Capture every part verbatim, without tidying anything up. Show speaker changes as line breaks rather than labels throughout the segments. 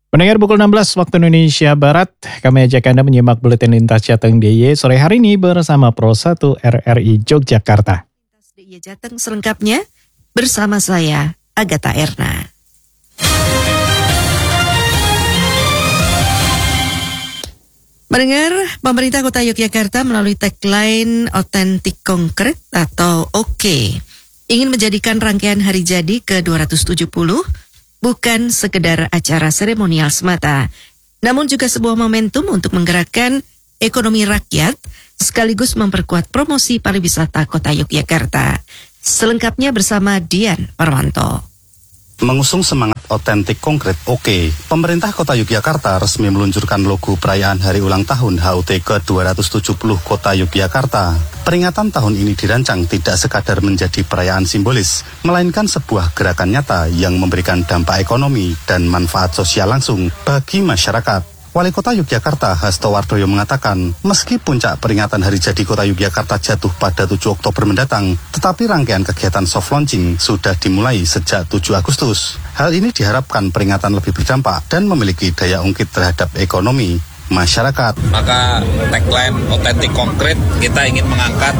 Pendengar pukul enam belas waktu Indonesia Barat, kami ajak Anda menyimak Buletin Lintas Jateng D I Y sore hari ini bersama Pro satu R R I Yogyakarta.
D I Y Jateng selengkapnya bersama saya, Agatha Erna. Mendengar, pemerintah Kota Yogyakarta melalui tagline Otentik Konkret atau O K ingin menjadikan rangkaian hari jadi ke dua ratus tujuh puluh bukan sekedar acara seremonial semata, namun juga sebuah momentum untuk menggerakkan ekonomi rakyat sekaligus memperkuat promosi pariwisata Kota Yogyakarta. Selengkapnya bersama Dian Parwanto.
Mengusung semangat otentik konkret O K, pemerintah Kota Yogyakarta resmi meluncurkan logo perayaan Hari Ulang Tahun H U T ke dua ratus tujuh puluh Kota Yogyakarta. Peringatan tahun ini dirancang tidak sekadar menjadi perayaan simbolis, melainkan sebuah gerakan nyata yang memberikan dampak ekonomi dan manfaat sosial langsung bagi masyarakat. Wali Kota Yogyakarta Hasto Wardoyo mengatakan, meski puncak peringatan Hari Jadi Kota Yogyakarta jatuh pada tujuh Oktober mendatang, tetapi rangkaian kegiatan soft launching sudah dimulai sejak tujuh Agustus. Hal ini diharapkan peringatan lebih berdampak dan memiliki daya ungkit terhadap ekonomi masyarakat.
Maka tagline otentik konkret, kita ingin mengangkat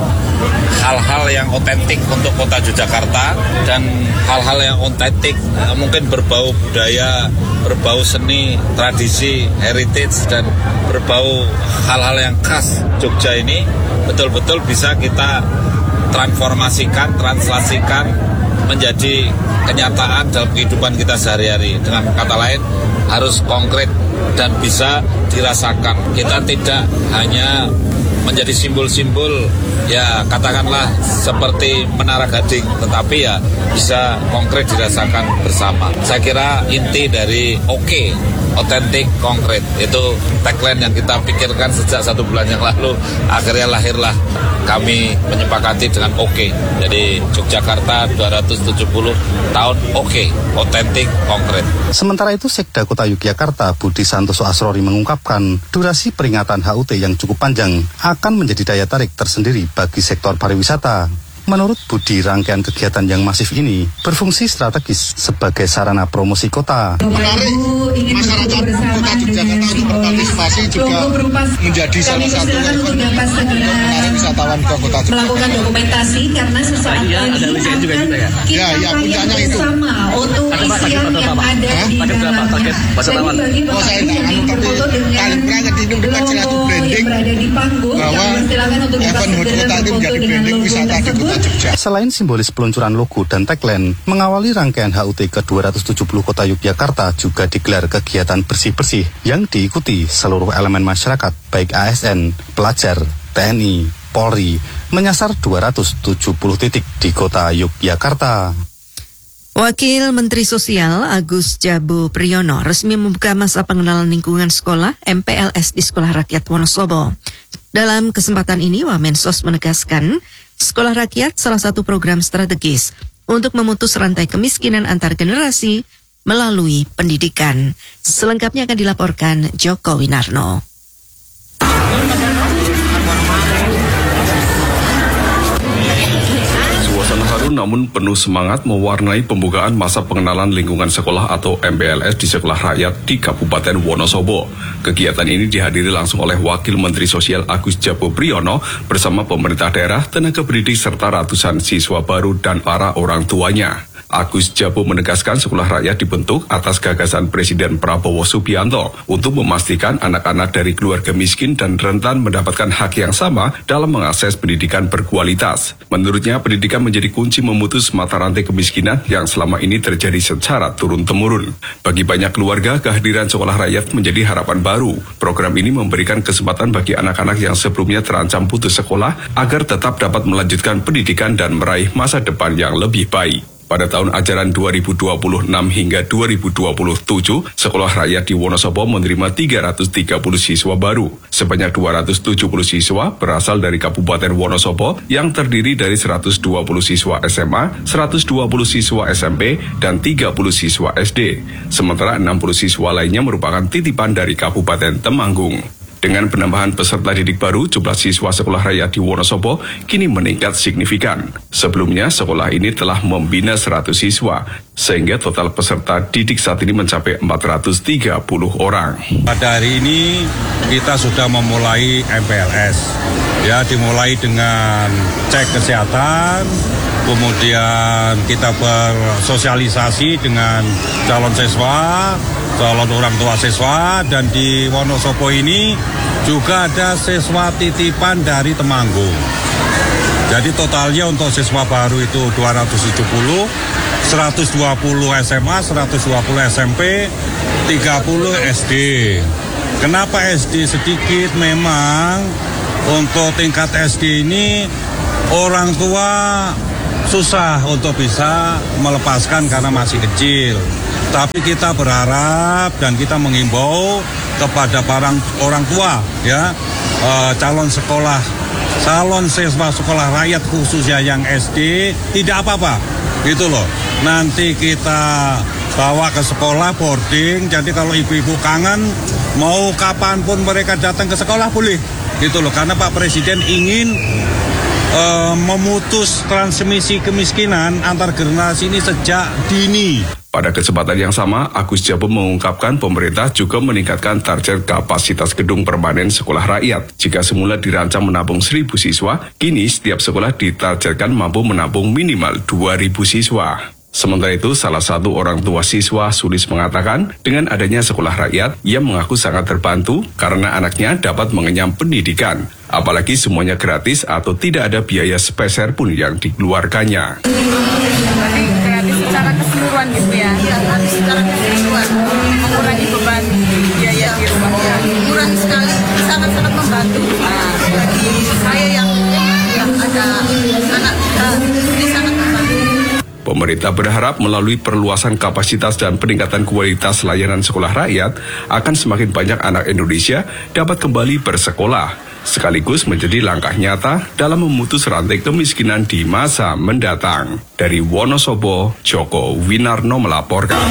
hal-hal yang otentik untuk Kota Yogyakarta dan hal-hal yang otentik mungkin berbau budaya, berbau seni, tradisi, heritage dan berbau hal-hal yang khas Jogja ini betul-betul bisa kita transformasikan, translasikan menjadi kenyataan dalam kehidupan kita sehari-hari. Dengan kata lain, harus konkret dan bisa dirasakan. Kita tidak hanya menjadi simbol-simbol, ya katakanlah seperti Menara Gading, tetapi ya bisa konkret dirasakan bersama. Saya kira inti dari O K, otentik konkret, itu tagline yang kita pikirkan sejak satu bulan yang lalu. Akhirnya lahirlah kami menyepakati dengan O K. Jadi Yogyakarta dua ratus tujuh puluh tahun O K, otentik konkret.
Sementara itu Sekda Kota Yogyakarta Budi Santoso Asrori mengungkapkan, durasi peringatan H U T yang cukup panjang akan menjadi daya tarik tersendiri bagi sektor pariwisata. Menurut Budi, rangkaian kegiatan yang masif ini berfungsi strategis sebagai sarana promosi kota.
Menarik masyarakat Kota Yogyakarta untuk berpartisipasi juga menjadi salah satu menarik wisatawan ke Kota Yogyakarta.
Melakukan dokumentasi karena sesaat lagi akan
ya, ya, puncaknya itu
sama untuk isian yang ada di dalam. Jadi bagi
oh, saya tidak anu, tapi paling kurang itu dekat satu branding bahwa event H U T Kota itu menjadi branding wisata di Kota Jogja.
Selain simbolis peluncuran logo dan tagline, mengawali rangkaian H U T ke dua ratus tujuh puluh Kota Yogyakarta juga digelar kegiatan bersih-bersih yang diikuti seluruh elemen masyarakat, baik A S N, pelajar, T N I, Polri, menyasar dua ratus tujuh puluh titik di Kota Yogyakarta.
Wakil Menteri Sosial Agus Jabo Priyono resmi membuka masa pengenalan lingkungan sekolah M P L S di Sekolah Rakyat Wonosobo. Dalam kesempatan ini, Wamensos menegaskan, Sekolah Rakyat salah satu program strategis untuk memutus rantai kemiskinan antar generasi melalui pendidikan. Selengkapnya akan dilaporkan Joko Winarno.
Suasana haru namun penuh semangat mewarnai pembukaan masa pengenalan lingkungan sekolah atau M P L S di Sekolah Rakyat di Kabupaten Wonosobo. Kegiatan ini dihadiri langsung oleh Wakil Menteri Sosial Agus Jabo Priyono bersama pemerintah daerah, tenaga pendidik serta ratusan siswa baru dan para orang tuanya. Agus Jabo menegaskan Sekolah Rakyat dibentuk atas gagasan Presiden Prabowo Subianto untuk memastikan anak-anak dari keluarga miskin dan rentan mendapatkan hak yang sama dalam mengakses pendidikan berkualitas. Menurutnya, pendidikan menjadi kunci memutus mata rantai kemiskinan yang selama ini terjadi secara turun-temurun. Bagi banyak keluarga, kehadiran Sekolah Rakyat menjadi harapan baru. Program ini memberikan kesempatan bagi anak-anak yang sebelumnya terancam putus sekolah agar tetap dapat melanjutkan pendidikan dan meraih masa depan yang lebih baik. Pada tahun ajaran dua ribu dua puluh enam hingga dua ribu dua puluh tujuh, Sekolah Rakyat di Wonosobo menerima tiga ratus tiga puluh siswa baru. Sebanyak dua ratus tujuh puluh siswa berasal dari Kabupaten Wonosobo yang terdiri dari seratus dua puluh siswa S M A, seratus dua puluh siswa S M P, dan tiga puluh siswa S D. Sementara enam puluh siswa lainnya merupakan titipan dari Kabupaten Temanggung. Dengan penambahan peserta didik baru, jumlah siswa sekolah rakyat di Wonosobo kini meningkat signifikan. Sebelumnya, sekolah ini telah membina seratus siswa, sehingga total peserta didik saat ini mencapai empat ratus tiga puluh orang.
Pada hari ini kita sudah memulai M P L S, ya dimulai dengan cek kesehatan, kemudian kita bersosialisasi dengan calon siswa, calon orang tua siswa, dan di Wonosobo ini juga ada siswa titipan dari Temanggung. Jadi totalnya untuk siswa baru itu dua ratus tujuh puluh, seratus dua puluh S M A, seratus dua puluh S M P, tiga puluh S D. Kenapa S D sedikit? Memang untuk tingkat S D ini orang tua susah untuk bisa melepaskan karena masih kecil. Tapi kita berharap dan kita menghimbau kepada para orang tua, ya, eh, calon sekolah, calon siswa sekolah rakyat khususnya yang S D, tidak apa-apa, gitu loh. Nanti kita bawa ke sekolah boarding, jadi kalau ibu-ibu kangen, mau kapanpun mereka datang ke sekolah boleh, gitu loh. Karena Pak Presiden ingin uh, memutus transmisi kemiskinan antar generasi ini sejak dini.
Pada kesempatan yang sama, Agus Jabo mengungkapkan pemerintah juga meningkatkan target kapasitas gedung permanen sekolah rakyat. Jika semula dirancang menampung seribu siswa, kini setiap sekolah ditargetkan mampu menampung minimal dua ribu siswa. Sementara itu, salah satu orang tua siswa Sulis mengatakan, dengan adanya sekolah rakyat, ia mengaku sangat terbantu karena anaknya dapat mengenyam pendidikan. Apalagi semuanya gratis atau tidak ada biaya sepeser pun yang dikeluarkannya.
Jadi gratis secara keseluruhan gitu ya, gratis secara keseluruhan, mengurangi beban biaya di rumah ya. Murah sekali, sangat-sangat membantu bagi saya yang, yang ada anak muda, ini sangat membantu.
Pemerintah berharap melalui perluasan kapasitas dan peningkatan kualitas layanan sekolah rakyat akan semakin banyak anak Indonesia dapat kembali bersekolah, sekaligus menjadi langkah nyata dalam memutus rantai kemiskinan di masa mendatang. Dari Wonosobo, Joko Winarno melaporkan.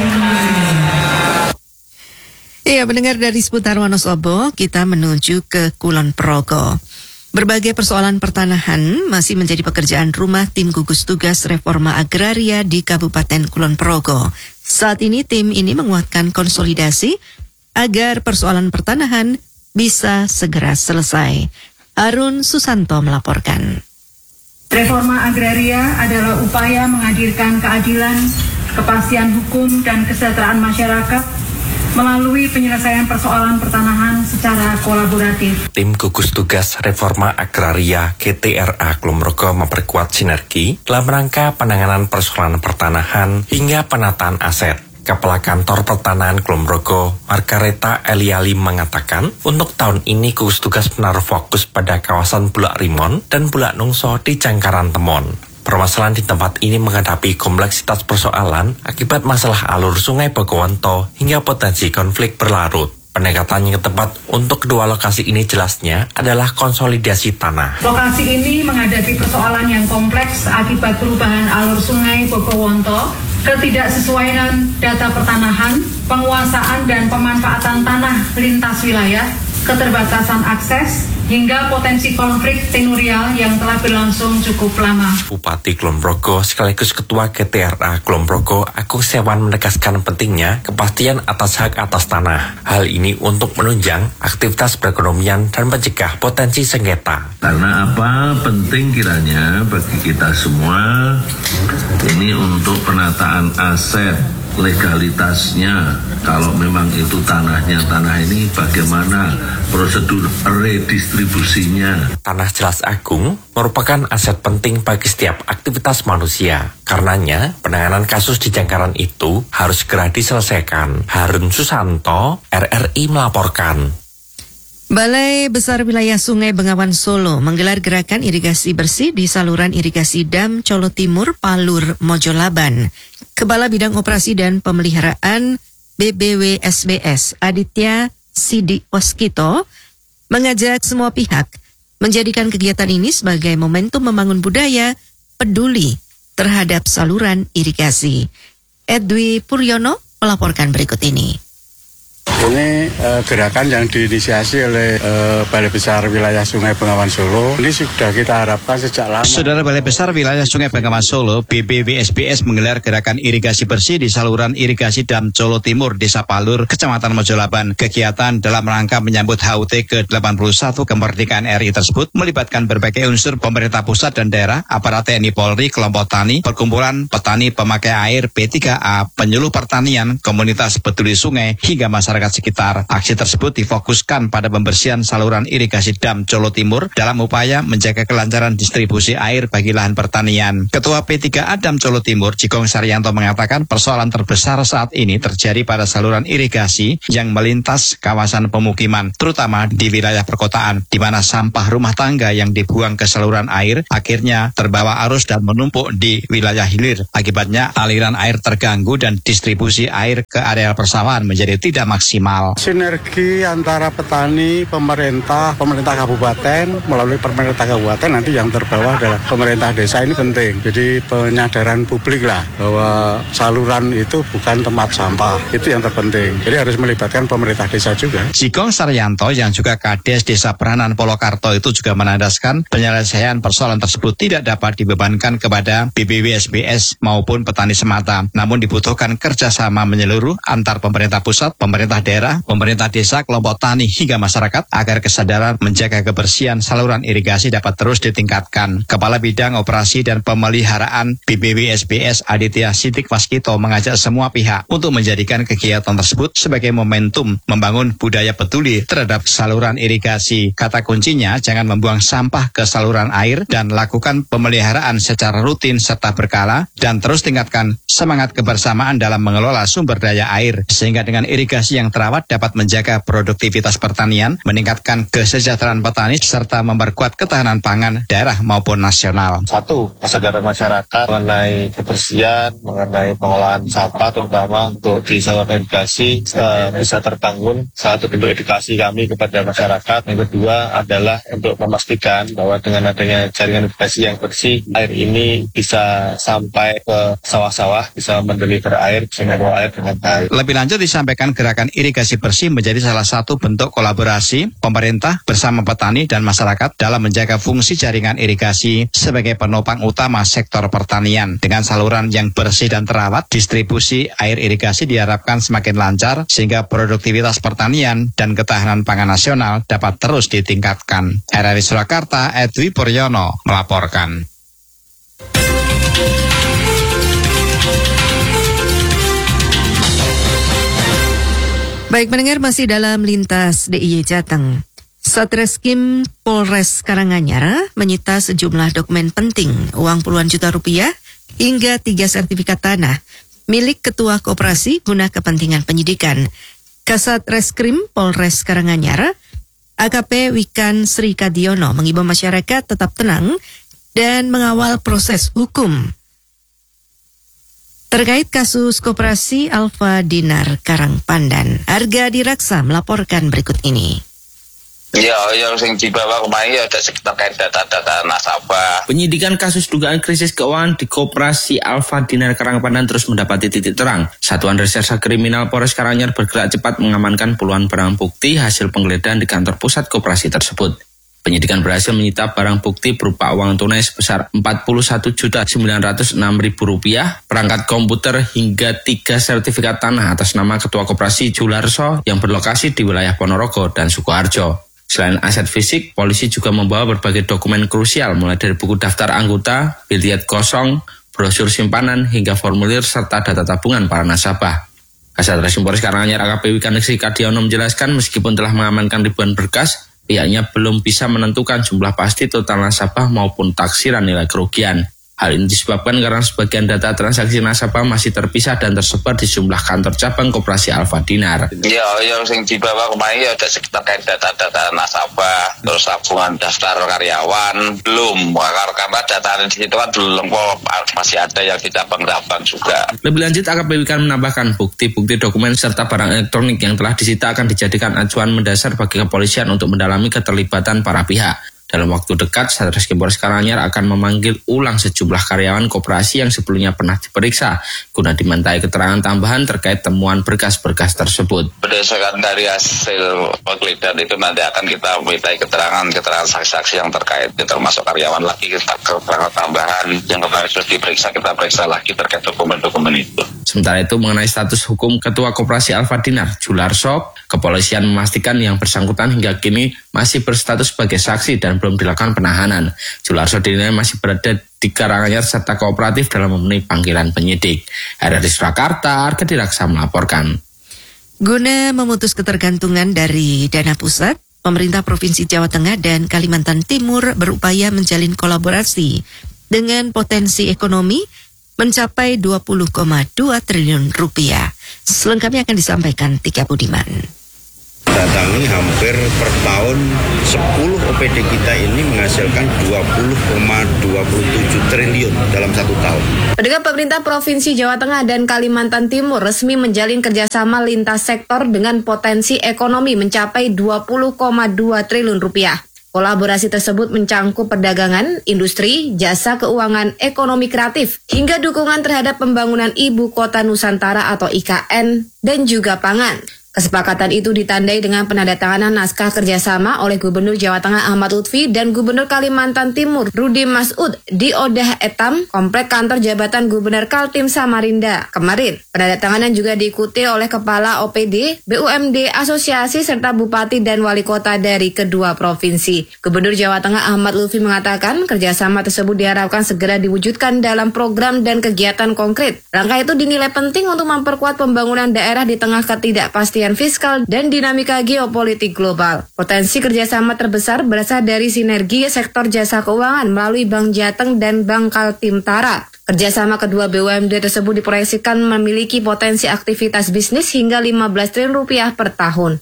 Iya, mendengar dari seputar Wonosobo, kita menuju ke Kulon Progo. Berbagai persoalan pertanahan masih menjadi pekerjaan rumah tim gugus tugas reforma agraria di Kabupaten Kulon Progo. Saat ini tim ini menguatkan konsolidasi agar persoalan pertanahan bisa segera selesai. Arun Susanto melaporkan.
Reforma agraria adalah upaya menghadirkan keadilan, kepastian hukum, dan kesejahteraan masyarakat melalui penyelesaian persoalan pertanahan secara kolaboratif.
Tim gugus tugas reforma agraria K T R A Kulon Progo memperkuat sinergi dalam rangka penanganan persoalan pertanahan hingga penataan aset. Kepala Kantor Pertanahan Kulon Progo, Margareta Eliali mengatakan, untuk tahun ini gugus tugas menaruh fokus pada kawasan Bulak Rimon dan Bulak Nungso di Jangkaran Temon. Permasalahan di tempat ini menghadapi kompleksitas persoalan akibat masalah alur Sungai Bogowonto hingga potensi konflik berlarut. Pendekatan yang tepat untuk kedua lokasi ini jelasnya adalah konsolidasi tanah.
Lokasi ini menghadapi persoalan yang kompleks akibat perubahan alur Sungai Bogowonto, ketidaksesuaian data pertanahan, penguasaan dan pemanfaatan tanah lintas wilayah, keterbatasan akses, hingga potensi konflik tenurial yang telah berlangsung cukup lama.
Bupati Kulon Progo sekaligus Ketua K T R A Kulon Progo, Agung Sewan menegaskan pentingnya kepastian atas hak atas tanah. Hal ini untuk menunjang aktivitas perekonomian dan mencegah potensi sengketa.
Karena apa? Penting kiranya bagi kita semua ini untuk penataan aset, legalitasnya, kalau memang itu tanahnya, tanah ini bagaimana prosedur redistribusinya.
Tanah Jelas Agung merupakan aset penting bagi setiap aktivitas manusia. Karenanya, penanganan kasus di Jangkaran itu harus segera diselesaikan. Harun Susanto, R R I melaporkan.
Balai Besar Wilayah Sungai Bengawan Solo menggelar gerakan irigasi bersih di saluran irigasi Dam Colo Timur, Palur, Mojolaban. Kepala Bidang Operasi dan Pemeliharaan B B W S B S, Aditya Sidi Waskito, mengajak semua pihak menjadikan kegiatan ini sebagai momentum membangun budaya peduli terhadap saluran irigasi. Edwi Puryono melaporkan berikut ini.
Ini uh, gerakan yang diinisiasi oleh uh, Balai Besar Wilayah Sungai Bengawan Solo. Ini sudah kita harapkan sejak lama.
Saudara, Balai Besar Wilayah Sungai Bengawan Solo B B W S B S menggelar gerakan irigasi bersih di saluran irigasi Dam Colo Timur, Desa Palur, Kecamatan Mojolaban. Kegiatan dalam rangka menyambut H U T ke delapan puluh satu kemerdekaan R I tersebut melibatkan berbagai unsur pemerintah pusat dan daerah, aparat T N I Polri, kelompok tani, perkumpulan petani pemakai air P tiga A, penyuluh pertanian, komunitas peduli sungai, hingga masyarakat sekitar. Aksi tersebut difokuskan pada pembersihan saluran irigasi Dam Colo Timur dalam upaya menjaga kelancaran distribusi air bagi lahan pertanian. Ketua P tiga A Dam Colo Timur, Jigong Saryanto, mengatakan persoalan terbesar saat ini terjadi pada saluran irigasi yang melintas kawasan pemukiman, terutama di wilayah perkotaan, di mana sampah rumah tangga yang dibuang ke saluran air akhirnya terbawa arus dan menumpuk di wilayah hilir. Akibatnya aliran air terganggu dan distribusi air ke area persawahan menjadi tidak maksimal.
Sinergi antara petani, pemerintah, pemerintah kabupaten melalui pemerintah kabupaten, nanti yang terbawah adalah pemerintah desa, ini penting. Jadi penyadaran publik lah bahwa saluran itu bukan tempat sampah, itu yang terpenting. Jadi harus melibatkan pemerintah desa juga.
Jigong Saryanto yang juga Kades Desa Peranan Polokarto itu juga menandaskan penyelesaian persoalan tersebut tidak dapat dibebankan kepada B B W S B S maupun petani semata, namun dibutuhkan kerjasama menyeluruh antar pemerintah pusat, pemerintah daerah, pemerintah desa, kelompok tani, hingga masyarakat agar kesadaran menjaga kebersihan saluran irigasi dapat terus ditingkatkan. Kepala Bidang Operasi dan Pemeliharaan B B W S B S Aditya Sidik Waskito mengajak semua pihak untuk menjadikan kegiatan tersebut sebagai momentum membangun budaya peduli terhadap saluran irigasi. Kata kuncinya, jangan membuang sampah ke saluran air dan lakukan pemeliharaan secara rutin serta berkala, dan terus tingkatkan semangat kebersamaan dalam mengelola sumber daya air, sehingga dengan irigasi yang terawat dapat menjaga produktivitas pertanian, meningkatkan kesejahteraan petani, serta memperkuat ketahanan pangan daerah maupun nasional.
Satu, kesadaran masyarakat mengenai kebersihan, mengenai pengolahan sampah, terutama untuk di saluran irigasi uh, bisa terbangun. Satu bentuk edukasi kami kepada masyarakat. Yang kedua adalah untuk memastikan bahwa dengan adanya jaringan irigasi yang bersih, air ini bisa sampai ke sawah-sawah, bisa mendeliver air, bisa membawa air dengan baik.
Lebih lanjut disampaikan gerakan irigasi bersih menjadi salah satu bentuk kolaborasi pemerintah bersama petani dan masyarakat dalam menjaga fungsi jaringan irigasi sebagai penopang utama sektor pertanian. Dengan saluran yang bersih dan terawat, distribusi air irigasi diharapkan semakin lancar sehingga produktivitas pertanian dan ketahanan pangan nasional dapat terus ditingkatkan. R R I Surakarta, Edwi Puryono melaporkan.
Baik pendengar, masih dalam Lintas D I Y Jateng. Satreskrim Polres Karanganyar menyita sejumlah dokumen penting, uang puluhan juta rupiah, hingga tiga sertifikat tanah milik Ketua Koperasi guna kepentingan penyidikan. Kasat Reskrim Polres Karanganyar, A K P Wikan Sri Kadiono, mengimbau masyarakat tetap tenang dan mengawal proses hukum terkait kasus Koperasi Alfa Dinar Karangpandan. Harga Diraksa melaporkan berikut ini.
Ya, yang sing dibawa kemarin ya terkait data-data nasabah.
Penyidikan kasus dugaan krisis keuangan di Koperasi Alfa Dinar Karangpandan terus mendapati titik terang. Satuan Reserse Kriminal Polres Karanganyar bergerak cepat mengamankan puluhan barang bukti hasil penggeledahan di kantor pusat koperasi tersebut. Penyidikan berhasil menyita barang bukti berupa uang tunai sebesar empat puluh satu juta sembilan ratus enam ribu rupiah, perangkat komputer hingga tiga sertifikat tanah atas nama Ketua Koperasi Jularso yang berlokasi di wilayah Ponorogo dan Sukoharjo. Selain aset fisik, polisi juga membawa berbagai dokumen krusial mulai dari buku daftar anggota, biliet kosong, brosur simpanan, hingga formulir serta data tabungan para nasabah. Kasat Reskrim Polres Karanganyar A K P Wikan Sri Kadiono menjelaskan meskipun telah mengamankan ribuan berkas, pihaknya belum bisa menentukan jumlah pasti total nasabah maupun taksiran nilai kerugian. Hal ini disebabkan karena sebagian data transaksi nasabah masih terpisah dan tersebar di sejumlah kantor cabang Koperasi Alfa Dinar.
Ya, yang sing dibawa kemarin ya terkait data-data nasabah, terus tabungan daftar karyawan, belum. Karena data di situ kan belum lengkap, masih ada yang di cabang-cabang juga.
Lebih lanjut, A K P Wikan menambahkan bukti-bukti dokumen serta barang elektronik yang telah disita akan dijadikan acuan mendasar bagi kepolisian untuk mendalami keterlibatan para pihak. Dalam waktu dekat, Satreskrim Polres Karanganyar akan memanggil ulang sejumlah karyawan koperasi yang sebelumnya pernah diperiksa guna dimintai keterangan tambahan terkait temuan berkas-berkas tersebut.
Berdasarkan dari hasil penggeledahan itu nanti akan kita mintai keterangan-keterangan saksi-saksi yang terkait, termasuk karyawan lagi kita keterangan tambahan yang kemarin sudah diperiksa, kita periksa lagi terkait dokumen-dokumen itu.
Sementara itu mengenai status hukum Ketua Koperasi Alfa Dinar, Jularso, kepolisian memastikan yang bersangkutan hingga kini masih berstatus sebagai saksi dan belum dilakukan penahanan. Jularso dinilai masih berada di Karanganyar serta kooperatif dalam memenuhi panggilan penyidik. R R I Surakarta, Arkadi Raksa melaporkan.
Guna memutus ketergantungan dari dana pusat, pemerintah Provinsi Jawa Tengah dan Kalimantan Timur berupaya menjalin kolaborasi dengan potensi ekonomi mencapai dua puluh koma dua triliun rupiah. Selengkapnya akan disampaikan Tika Budiman.
Datangi hampir per tahun sepuluh O P D kita ini menghasilkan dua puluh koma dua tujuh triliun dalam satu tahun.
Dengan pemerintah Provinsi Jawa Tengah dan Kalimantan Timur resmi menjalin kerjasama lintas sektor dengan potensi ekonomi mencapai dua puluh koma dua triliun rupiah. Kolaborasi tersebut mencangkup perdagangan, industri, jasa keuangan, ekonomi kreatif, hingga dukungan terhadap pembangunan Ibu Kota Nusantara atau I K N dan juga pangan. Kesepakatan itu ditandai dengan penandatanganan naskah kerjasama oleh Gubernur Jawa Tengah Ahmad Lutfi dan Gubernur Kalimantan Timur Rudi Masud di Odah Etam, Komplek Kantor Jabatan Gubernur Kaltim Samarinda kemarin. Penandatanganan juga diikuti oleh Kepala O P D, B U M D, Asosiasi, serta Bupati dan Wali Kota dari kedua provinsi. Gubernur Jawa Tengah Ahmad Lutfi mengatakan kerjasama tersebut diharapkan segera diwujudkan dalam program dan kegiatan konkret. Langkah itu dinilai penting untuk memperkuat pembangunan daerah di tengah ketidakpastian fiskal dan dinamika geopolitik global. Potensi kerjasama terbesar berasal dari sinergi sektor jasa keuangan melalui Bank Jateng dan Bank Kaltim Tara. Kerjasama kedua B U M D tersebut diproyeksikan memiliki potensi aktivitas bisnis hingga lima belas triliun rupiah per tahun.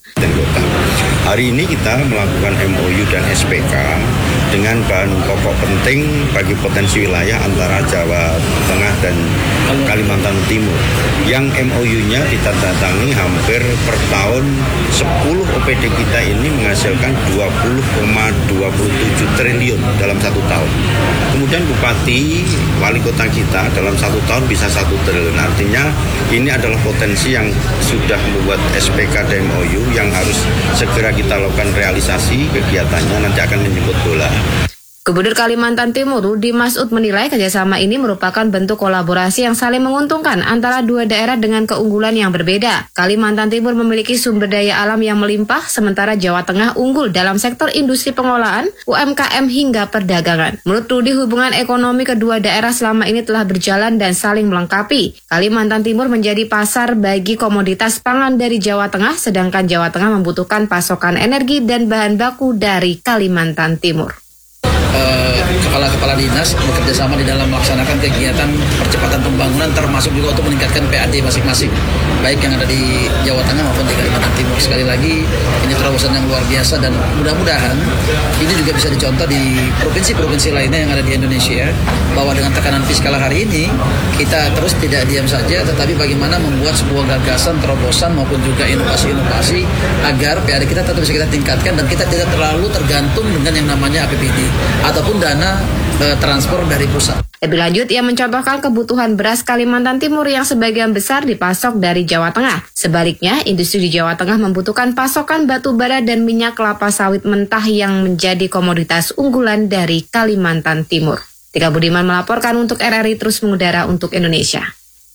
Hari ini kita melakukan M O U dan S P K dengan bahan pokok penting bagi potensi wilayah antara Jawa Tengah dan Kalimantan Timur. Yang M O U-nya ditandatangani hampir per tahun sepuluh O P D kita ini menghasilkan dua puluh koma dua tujuh triliun dalam satu tahun. Kemudian Bupati, Wali Kota kita dalam satu tahun bisa satu triliun. Artinya ini adalah potensi yang sudah membuat S P K dan M O U yang harus segera kita lakukan realisasi kegiatannya, nanti akan menjemput bola.
Gubernur Kalimantan Timur Rudi Masud menilai kerjasama ini merupakan bentuk kolaborasi yang saling menguntungkan antara dua daerah dengan keunggulan yang berbeda. Kalimantan Timur memiliki sumber daya alam yang melimpah, sementara Jawa Tengah unggul dalam sektor industri pengolahan, U M K M hingga perdagangan. Menurut Rudi, hubungan ekonomi kedua daerah selama ini telah berjalan dan saling melengkapi. Kalimantan Timur menjadi pasar bagi komoditas pangan dari Jawa Tengah, sedangkan Jawa Tengah membutuhkan pasokan energi dan bahan baku dari Kalimantan Timur.
Kepala-kepala dinas bekerja sama di dalam melaksanakan kegiatan percepatan pembangunan, termasuk juga untuk meningkatkan P A D masing-masing, baik yang ada di Jawa Tengah maupun di Kalimantan Timur. Sekali lagi, ini terobosan yang luar biasa dan mudah-mudahan ini juga bisa dicontoh di provinsi-provinsi lainnya yang ada di Indonesia, bahwa dengan tekanan fiskal hari ini kita terus tidak diam saja, tetapi bagaimana membuat sebuah gagasan, terobosan maupun juga inovasi-inovasi agar P A D kita tetap bisa kita tingkatkan dan kita tidak terlalu tergantung dengan yang namanya A P B D ataupun dana e, transfer dari pusat.
Lebih lanjut, ia mencontohkan kebutuhan beras Kalimantan Timur yang sebagian besar dipasok dari Jawa Tengah. Sebaliknya, industri di Jawa Tengah membutuhkan pasokan batu bara dan minyak kelapa sawit mentah yang menjadi komoditas unggulan dari Kalimantan Timur. Tika Budiman melaporkan untuk R R I Terus Mengudara untuk Indonesia.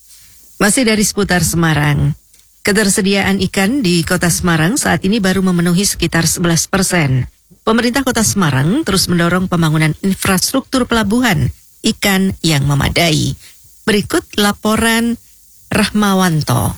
Masih dari seputar Semarang. Ketersediaan ikan di Kota Semarang saat ini baru memenuhi sekitar sebelas persen. Pemerintah Kota Semarang terus mendorong pembangunan infrastruktur pelabuhan ikan yang memadai. Berikut laporan Rahmawanto.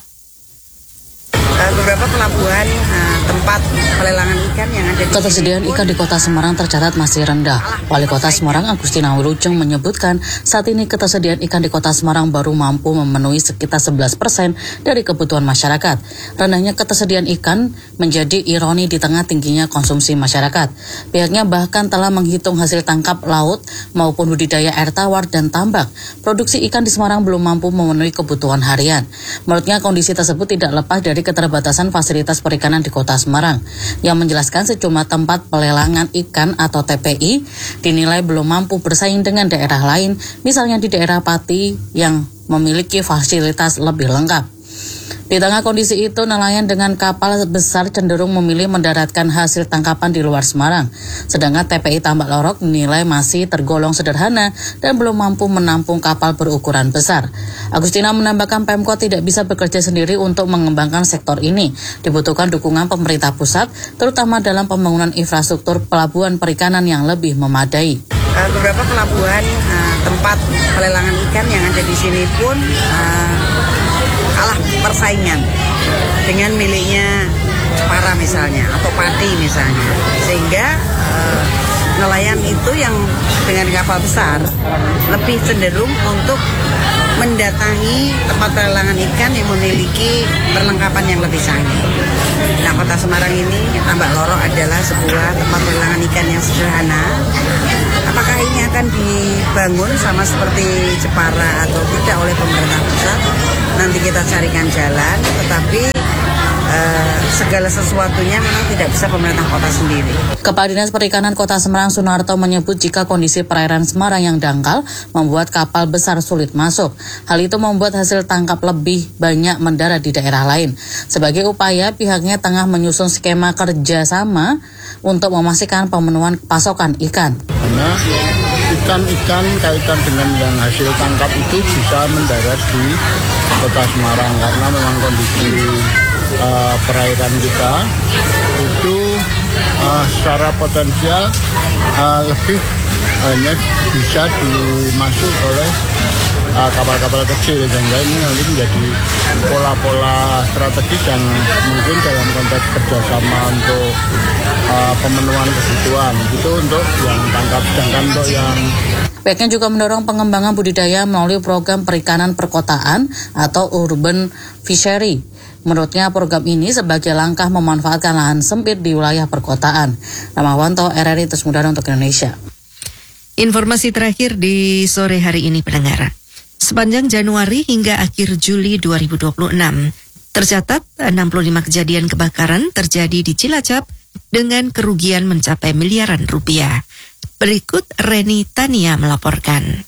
Beberapa pelabuhan uh, tempat pelelangan ikan yang ada di
ketersediaan ikan di Kota Semarang tercatat masih rendah. Wali Kota Semarang Agustina Wilujeng menyebutkan saat ini ketersediaan ikan di Kota Semarang baru mampu memenuhi sekitar sebelas persen dari kebutuhan masyarakat. Rendahnya ketersediaan ikan menjadi ironi di tengah tingginya konsumsi masyarakat. Pihaknya bahkan telah menghitung hasil tangkap laut maupun budidaya air tawar dan tambak. Produksi ikan di Semarang belum mampu memenuhi kebutuhan harian. Menurutnya kondisi tersebut tidak lepas dari keterbatasan fasilitas perikanan di Kota Semarang yang menjelaskan sejumlah tempat pelelangan ikan atau T P I dinilai belum mampu bersaing dengan daerah lain, misalnya di daerah Pati yang memiliki fasilitas lebih lengkap. Di tengah kondisi itu, nelayan dengan kapal besar cenderung memilih mendaratkan hasil tangkapan di luar Semarang. Sedangkan T P I Tambak Lorok dinilai masih tergolong sederhana dan belum mampu menampung kapal berukuran besar. Agustina menambahkan Pemkot tidak bisa bekerja sendiri untuk mengembangkan sektor ini. Dibutuhkan dukungan pemerintah pusat, terutama dalam pembangunan infrastruktur pelabuhan perikanan yang lebih memadai.
Beberapa pelabuhan uh, tempat pelelangan ikan yang ada di sini pun uh, kalah persaingan dengan miliknya Jepara misalnya atau Pati misalnya, sehingga uh, nelayan itu yang dengan kapal besar lebih cenderung untuk mendatangi tempat pelelangan ikan yang memiliki perlengkapan yang lebih canggih. Nah, Kota Semarang ini, Tambak Lorok adalah sebuah tempat pelelangan ikan yang sederhana. Apakah ini akan dibangun sama seperti Jepara atau tidak oleh pemerintah pusat? Nanti kita carikan jalan, tetapi Uh, segala sesuatunya memang tidak bisa pemerintah kota sendiri.
Kepala Dinas Perikanan Kota Semarang Sunarto menyebut jika kondisi perairan Semarang yang dangkal membuat kapal besar sulit masuk. Hal itu membuat hasil tangkap lebih banyak mendarat di daerah lain. Sebagai upaya, pihaknya tengah menyusun skema kerjasama untuk memastikan pemenuhan pasokan ikan.
Karena ikan-ikan kaitan dengan yang hasil tangkap itu bisa mendarat di Kota Semarang karena memang kondisi Uh, perairan kita itu uh, secara potensial uh, lebih hanya bisa dimasuk oleh uh, kapal-kapal kecil, sehingga ini nanti menjadi pola-pola strategis yang mungkin dalam konteks kerjasama untuk uh, pemenuhan kebutuhan itu untuk yang tangkap, sedangkan untuk yang
Pihaknya juga mendorong pengembangan budidaya melalui program perikanan perkotaan atau urban fishery. Menurutnya program ini sebagai langkah memanfaatkan lahan sempit di wilayah perkotaan. Ramawanto, R R I Terus Muda untuk Indonesia.
Informasi terakhir di sore hari ini pendengar. Sepanjang Januari hingga akhir Juli dua ribu dua puluh enam, tercatat enam puluh lima kejadian kebakaran terjadi di Cilacap dengan kerugian mencapai miliaran rupiah. Berikut Reni Tania melaporkan.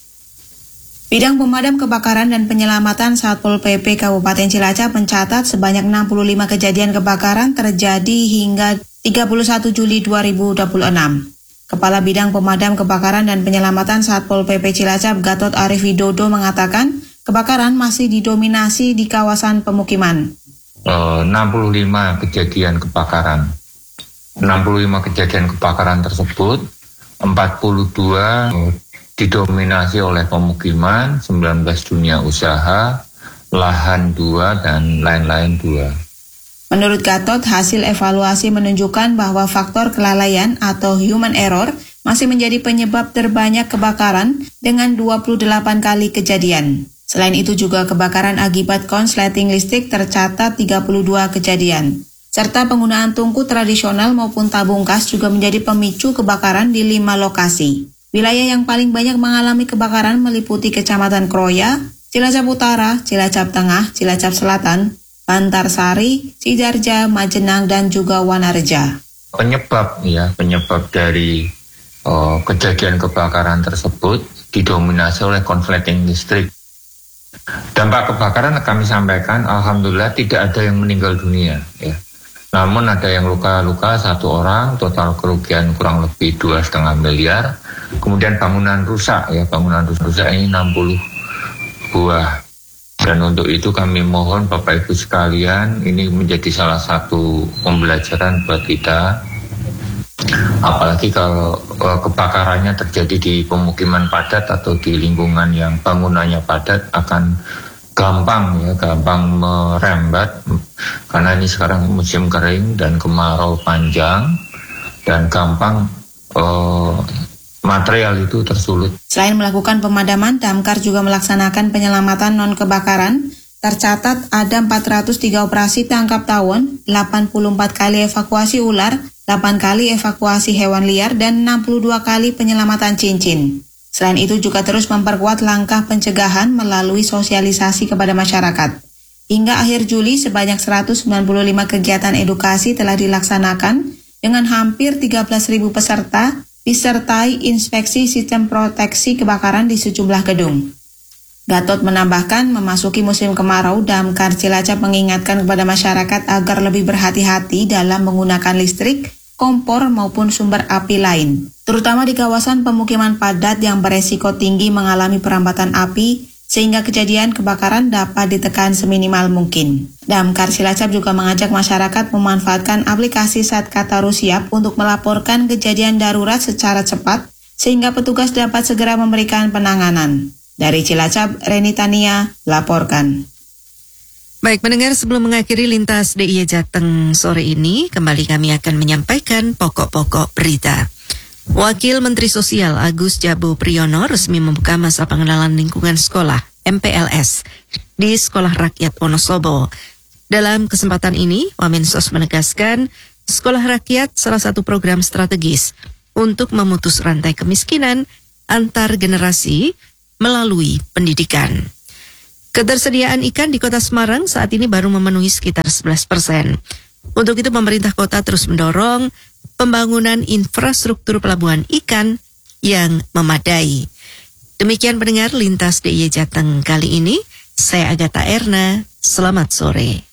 Bidang Pemadam Kebakaran dan Penyelamatan Satpol P P Kabupaten Cilacap mencatat sebanyak enam puluh lima kejadian kebakaran terjadi hingga tiga puluh satu Juli dua ribu dua puluh enam. Kepala Bidang Pemadam Kebakaran dan Penyelamatan Satpol P P Cilacap Gatot Arif Widodo mengatakan kebakaran masih didominasi di kawasan pemukiman.
Uh, enam puluh lima kejadian kebakaran. enam puluh lima kejadian kebakaran tersebut, empat puluh dua didominasi oleh pemukiman, sembilan belas dunia usaha, lahan dua, dan lain-lain dua.
Menurut Gatot, hasil evaluasi menunjukkan bahwa faktor kelalaian atau human error masih menjadi penyebab terbanyak kebakaran dengan dua puluh delapan kali kejadian. Selain itu juga kebakaran akibat konsleting listrik tercatat tiga puluh dua kejadian. Serta penggunaan tungku tradisional maupun tabung gas juga menjadi pemicu kebakaran di lima lokasi. Wilayah yang paling banyak mengalami kebakaran meliputi Kecamatan Kroya, Cilacap Utara, Cilacap Tengah, Cilacap Selatan, Bantarsari, Sidarja, Majenang, dan juga Wanareja.
Penyebab ya, penyebab dari oh, kejadian kebakaran tersebut didominasi oleh konsleting listrik. Dampak kebakaran kami sampaikan, alhamdulillah tidak ada yang meninggal dunia ya. Namun ada yang luka-luka satu orang, total kerugian kurang lebih dua setengah miliar. Kemudian bangunan rusak ya, bangunan rusak ini enam puluh buah. Dan untuk itu kami mohon Bapak Ibu sekalian, ini menjadi salah satu pembelajaran buat kita. Apalagi kalau uh, kebakarannya terjadi di pemukiman padat atau di lingkungan yang bangunannya padat, akan gampang ya, gampang merembat karena ini sekarang musim kering dan kemarau panjang dan gampang uh, material itu tersulut.
Selain melakukan pemadaman, Damkar juga melaksanakan penyelamatan non-kebakaran. Tercatat ada empat ratus tiga operasi tangkap tawon, delapan puluh empat kali evakuasi ular, delapan kali evakuasi hewan liar, dan enam puluh dua kali penyelamatan cincin. Selain itu juga terus memperkuat langkah pencegahan melalui sosialisasi kepada masyarakat. Hingga akhir Juli, sebanyak seratus sembilan puluh lima kegiatan edukasi telah dilaksanakan dengan hampir tiga belas ribu peserta, disertai inspeksi sistem proteksi kebakaran di sejumlah gedung. Gatot menambahkan, memasuki musim kemarau, Damkar Cilacap mengingatkan kepada masyarakat agar lebih berhati-hati dalam menggunakan listrik, kompor maupun sumber api lain, terutama di kawasan pemukiman padat yang beresiko tinggi mengalami perambatan api, sehingga kejadian kebakaran dapat ditekan seminimal mungkin. Damkar Cilacap juga mengajak masyarakat memanfaatkan aplikasi Satkataru Siap untuk melaporkan kejadian darurat secara cepat, sehingga petugas dapat segera memberikan penanganan. Dari Cilacap, Reni Tania laporkan.
Baik, mendengar, sebelum mengakhiri Lintas D I Y Jateng sore ini, kembali kami akan menyampaikan pokok-pokok berita. Wakil Menteri Sosial Agus Jabo Priyono resmi membuka masa pengenalan lingkungan sekolah M P L S di Sekolah Rakyat Wonosobo. Dalam kesempatan ini, Wamensos menegaskan Sekolah Rakyat salah satu program strategis untuk memutus rantai kemiskinan antar generasi melalui pendidikan. Ketersediaan ikan di Kota Semarang saat ini baru memenuhi sekitar sebelas persen. Untuk itu pemerintah kota terus mendorong pembangunan infrastruktur pelabuhan ikan yang memadai. Demikian pendengar Lintas D I Y Jateng kali ini. Saya Agatha Erna, selamat sore.